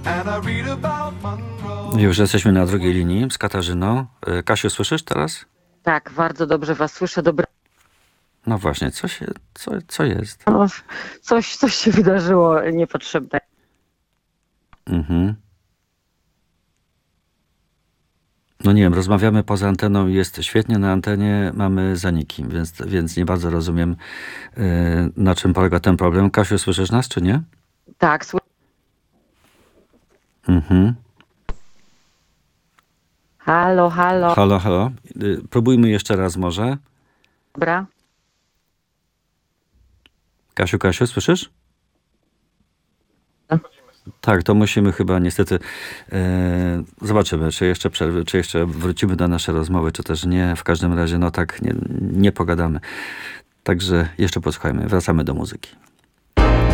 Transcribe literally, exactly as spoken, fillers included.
Już jesteśmy na drugiej linii z Katarzyną. E, Kasiu, słyszysz teraz? Tak, bardzo dobrze was słyszę. Dobra. No właśnie, co się, co, co jest? No, coś, coś się wydarzyło niepotrzebne. Mhm. No nie wiem, rozmawiamy poza anteną i jest świetnie, na antenie mamy zaniki, więc, więc nie bardzo rozumiem, e, na czym polega ten problem. Kasiu, słyszysz nas, czy nie? Tak, słyszę. Mhm. Halo, halo. Halo, halo. Y, Próbujmy jeszcze raz może. Dobra. Kasiu, Kasiu, słyszysz? Tak, to musimy chyba niestety e, zobaczymy, czy jeszcze przerwy, czy jeszcze wrócimy do naszej rozmowy, czy też nie. W każdym razie, no tak, nie, nie pogadamy. Także jeszcze posłuchajmy, wracamy do muzyki.